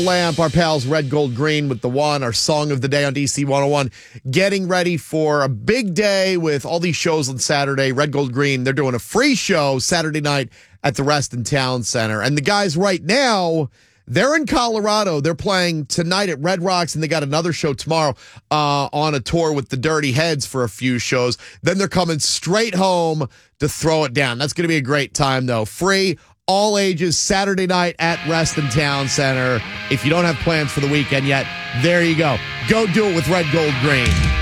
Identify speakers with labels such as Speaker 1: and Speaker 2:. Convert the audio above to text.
Speaker 1: Lamp, our pals Red Gold Green with the one, our song of the day on DC 101. Getting ready for a big day with all these shows on Saturday. Red Gold Green, they're doing a free show Saturday night at the Reston Town Center. And the guys right now, they're in Colorado. They're playing tonight at Red Rocks, and they got another show tomorrow on a tour with the Dirty Heads for a few shows. Then they're coming straight home to throw it down. That's going to be a great time, though. Free, all ages, Saturday night at Reston Town Center. If you don't have plans for the weekend yet, there you go. Go do it with Red Gold Green.